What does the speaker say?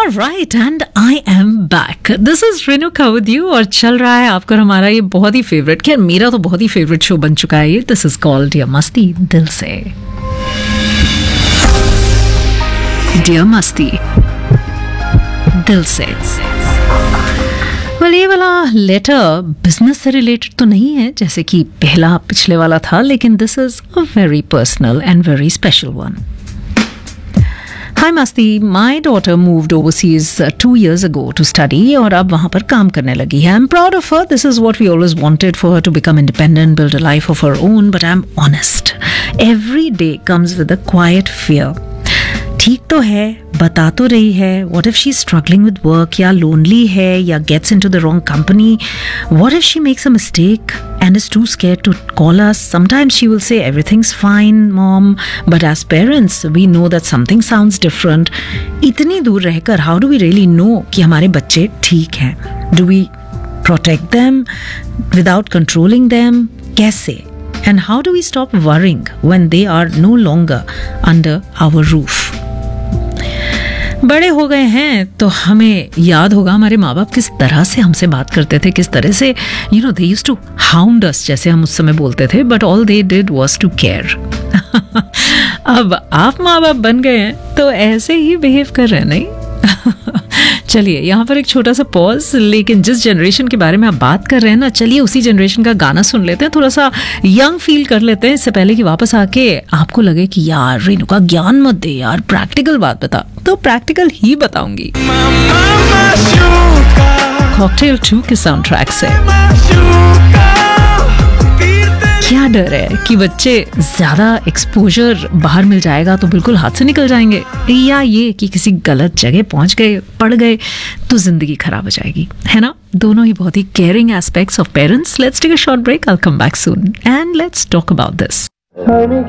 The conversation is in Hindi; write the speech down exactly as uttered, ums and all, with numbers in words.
Alright, and I am back. This is Renuka with you और चल रहा है आपका हमारा ये बहुत ही फेवरेट, खैर मेरा तो बहुत ही फेवरेट शो बन चुका है ये. This is called Dear मस्ती दिल से. Dear मस्ती दिल से. well, ये वाला लेटर बिजनेस से रिलेटेड तो नहीं है जैसे कि पहला पिछले वाला था, लेकिन this is a very personal and very special one. Hi Masti, my daughter moved overseas uh, two years ago to study और अब वहाँ पर काम करने लगी है. I'm proud of her. This is what we always wanted for her to become independent, build a life of her own. But I'm honest. Every day comes with a quiet fear. ठीक तो है, बता तो रही है. What if she's struggling with work या lonely है या gets into the wrong company? What if she makes a mistake and is too scared to call us? Sometimes she will say everything's fine, mom. But as parents, we know that something sounds different. इतनी दूर रहकर how do we really know कि हमारे बच्चे ठीक हैं? Do we protect them without controlling them? कैसे? And how do we stop worrying when they are no longer under our roof? बड़े हो गए हैं तो हमें याद होगा हमारे माँ बाप किस तरह से हमसे बात करते थे, किस तरह से you know they used to hound अस जैसे हम उस समय बोलते थे, but all they did was to care. अब आप माँ बाप बन गए हैं तो ऐसे ही बिहेव कर रहे हैं, नहीं? चलिए यहाँ पर एक छोटा सा पॉज, लेकिन जिस जनरेशन के बारे में आप बात कर रहे हैं ना, चलिए उसी जनरेशन का गाना सुन लेते हैं, थोड़ा सा यंग फील कर लेते हैं, इससे पहले कि वापस आके आपको लगे कि यार रेणुका ज्ञान मत दे यार, प्रैक्टिकल बात बता. तो प्रैक्टिकल ही बताऊंगी. कॉकटेल टू के साउंड ट्रैक से. क्या डर है कि बच्चे ज्यादा एक्सपोजर बाहर मिल जाएगा तो बिल्कुल हाथ से निकल जाएंगे, या ये कि किसी गलत जगह पहुंच गए, पड़ गए तो जिंदगी खराब हो जाएगी, है ना? दोनों ही बहुत ही caring aspects of parents. Let's take a short break. I will come back soon and let's talk about this.